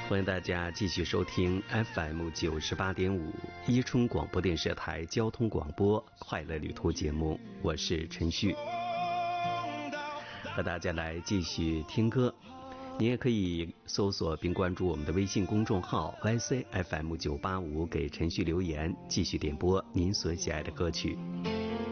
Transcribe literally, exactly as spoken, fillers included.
欢迎大家继续收听 F M 九十八点五伊春广播电视台交通广播快乐旅途节目，我是陈旭，和大家来继续听歌。您也可以搜索并关注我们的微信公众号 Y C F M 九八五，给陈旭留言，继续点播您所喜爱的歌曲。